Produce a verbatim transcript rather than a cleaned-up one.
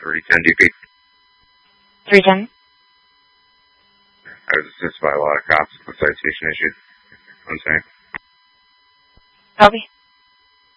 three ten D P. three ten. I was assisted by a lot of cops. The citation issued. One second. Copy.